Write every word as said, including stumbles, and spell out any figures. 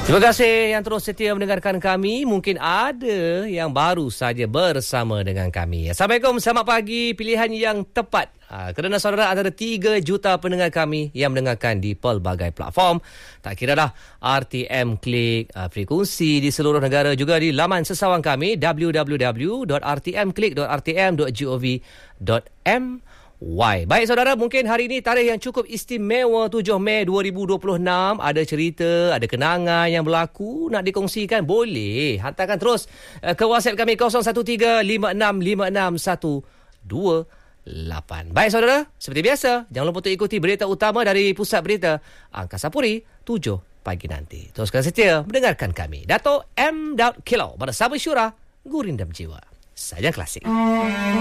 Terima kasih yang terus setia mendengarkan kami. Mungkin ada yang baru saja bersama dengan kami. Assalamualaikum, selamat pagi. Pilihan yang tepat. Ha, kerana saudara antara tiga juta pendengar kami yang mendengarkan di pelbagai platform. Tak kira dah R T M Klik, uh, frekuensi di seluruh negara, juga di laman sesawang kami w w w dot r t m klik dot r t m dot gov dot m y. Baik saudara, mungkin hari ini tarikh yang cukup istimewa, tujuh Mei dua ribu dua puluh enam. Ada cerita, ada kenangan yang berlaku nak dikongsikan, boleh hantarkan terus ke WhatsApp kami kosong satu tiga lima enam lima enam satu dua lapan. Baik saudara, seperti biasa, jangan lupa untuk ikuti berita utama dari Pusat Berita Angkasa Puri tujuh pagi nanti. Teruskan setia mendengarkan kami. Dato' M. Kilo bersama Syura, Gurindam Jiwa. Saja klasik.